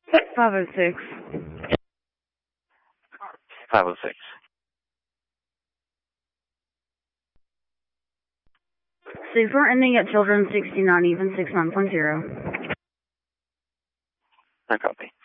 506. 506. 64 ending at children 69 even 69.0. I copy.